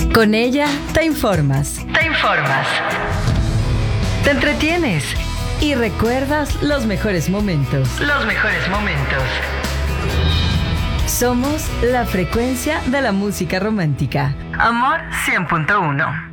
Con ella te informas. Te entretienes y recuerdas los mejores momentos. Somos la frecuencia de la música romántica. Amor 100.1.